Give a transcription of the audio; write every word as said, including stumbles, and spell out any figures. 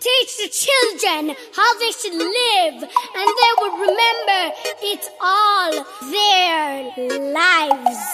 Teach the children how they should live, and they will remember it's all their lives.